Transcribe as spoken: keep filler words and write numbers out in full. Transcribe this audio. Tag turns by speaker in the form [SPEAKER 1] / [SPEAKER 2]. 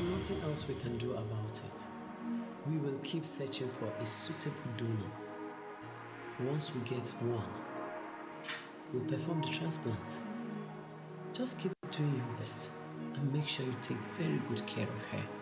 [SPEAKER 1] There's nothing else we can do about it. We will keep searching for a suitable donor. Once we get one, we'll perform the transplant. Just keep doing your best and make sure you take very good care of her.